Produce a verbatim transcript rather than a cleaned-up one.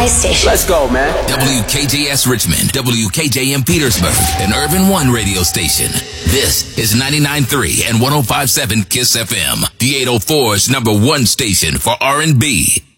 my station. Let's go, man. W K J S Richmond, W K J M Petersburg, an Urban One radio station. This is ninety-nine point three and one oh five point seven KISS F M, the eight oh four's number one station for R and B.